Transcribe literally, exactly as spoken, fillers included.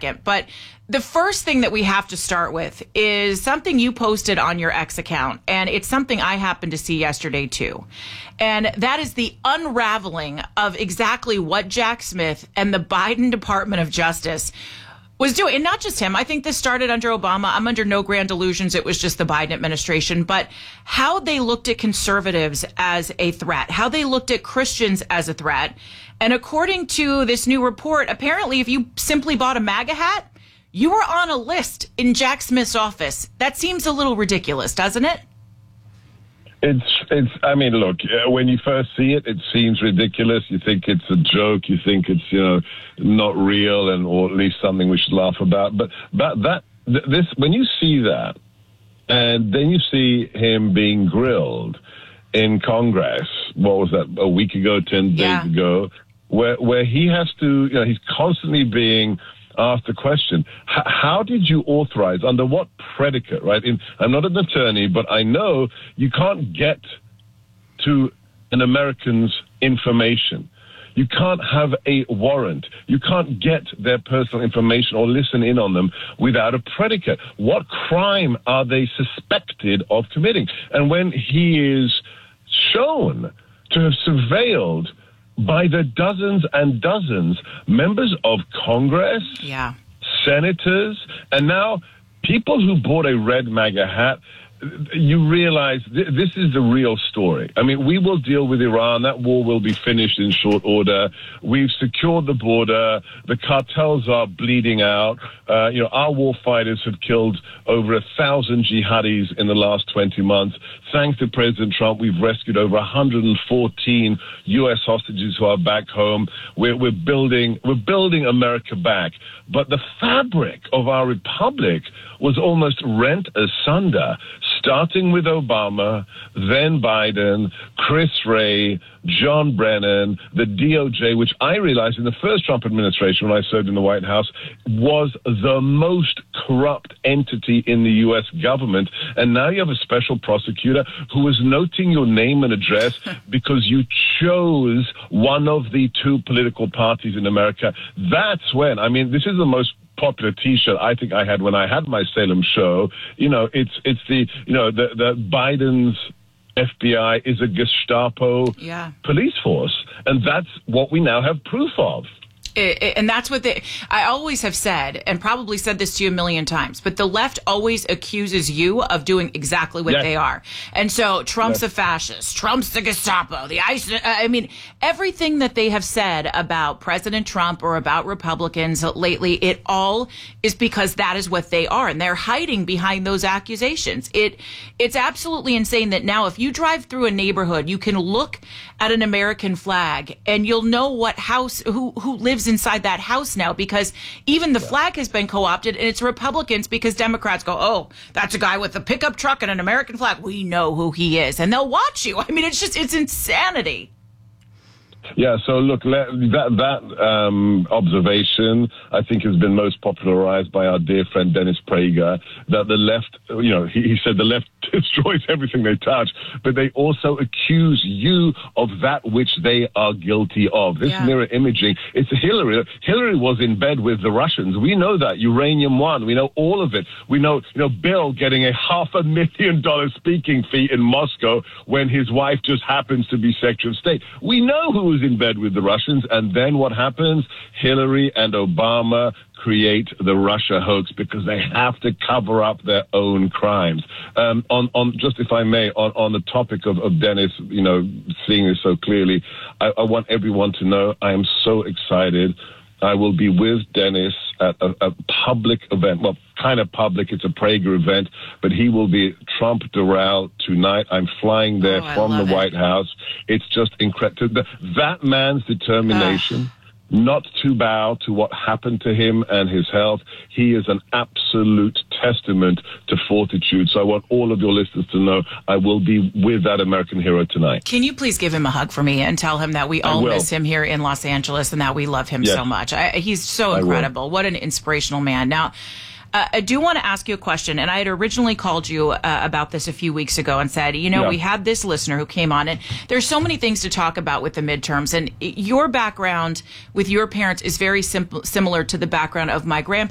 second. But the first thing that we have to start with is something you posted on your X account, and it's something I happened to see yesterday too. And that is the unraveling of exactly what Jack Smith and the Biden Department of Justice was doing. And not just him. I think this started under Obama. I'm under no grand delusions. It was just the Biden administration. But how they looked at conservatives as a threat, how they looked at Christians as a threat. And according to this new report, apparently if you simply bought a MAGA hat, you were on a list in Jack Smith's office. That seems a little ridiculous, doesn't it? It's, it's, I mean, look, when you first see it, it seems ridiculous. You think it's a joke. You think it's, you know, not real, and, or at least something we should laugh about. But, but that, this, when you see that, and then you see him being grilled in Congress, what was that, a week ago, ten yeah. days ago, where, where he has to, you know, he's constantly being asked the question, how did you authorize, under what predicate, right? In, I'm not an attorney, but I know you can't get to an American's information. You can't have a warrant. You can't get their personal information or listen in on them without a predicate. What crime are they suspected of committing? And when he is shown to have surveilled by the dozens and dozens, members of Congress, yeah. senators, and now people who bought a red MAGA hat, you realize th- this is the real story. I mean, we will deal with Iran. That war will be finished in short order. We've secured the border. The cartels are bleeding out. Uh, you know, our war fighters have killed over a thousand jihadis in the last twenty months. Thanks to President Trump, we've rescued over one hundred fourteen U S hostages who are back home. We're, we're building, we're building America back. But the fabric of our republic was almost rent asunder, starting with Obama, then Biden, Chris Wray, John Brennan, the D O J, which I realized in the first Trump administration when I served in the White House was the most corrupt entity in the U S government. And now you have a special prosecutor who is noting your name and address because you chose one of the two political parties in America. That's when, I mean, this is the most popular T-shirt I think I had when I had my Salem show. You know, it's it's the, you know, the, the Biden's F B I is a Gestapo yeah. police force. And that's what we now have proof of. It, it, and that's what they, I always have said, and probably said this to you a million times, but the left always accuses you of doing exactly what yes. they are. And so Trump's yes. a fascist, Trump's the Gestapo, the ISIS, I mean, everything that they have said about President Trump or about Republicans lately, it all is because that is what they are. And they're hiding behind those accusations. It, it's absolutely insane that now if you drive through a neighborhood, you can look at an American flag and you'll know what house, who, who lives inside that house now, because even the flag has been co-opted, and it's Republicans because Democrats go, oh, that's a guy with a pickup truck and an American flag. We know who he is, and they'll watch you. I mean, it's just, it's insanity. Yeah, so look, that that um, observation, I think, has been most popularized by our dear friend Dennis Prager, that the left, you know, he, he said the left destroys everything they touch, but they also accuse you of that which they are guilty of. This yeah. mirror imaging, it's Hillary. Hillary was in bed with the Russians. We know that. Uranium One. We know all of it. We know, you know, Bill getting a half a million dollar speaking fee in Moscow when his wife just happens to be Secretary of State. We know who was in bed with the Russians, and then what happens? Hillary and Obama create the Russia hoax because they have to cover up their own crimes. Um, on, on just if I may, on, on the topic of, of Dennis, you know, seeing this so clearly, I, I want everyone to know I am so excited. I will be with Dennis at a, a public event. Well, kind of public. It's a Prager event, but he will be at Trump Doral tonight. I'm flying there oh, from the it. White House. It's just incredible. That man's determination uh. not to bow to what happened to him and his health. He is an absolute testament to fortitude. So I want all of your listeners to know I will be with that American hero tonight. Can you please give him a hug for me and tell him that we all miss him here in Los Angeles and that we love him yes. so much? I, he's so incredible. What an inspirational man. Now, Uh, I do want to ask you a question, and I had originally called you uh, about this a few weeks ago and said, you know, yeah. we had this listener who came on, and there's so many things to talk about with the midterms, and your background with your parents is very simple, similar to the background of my grandparents.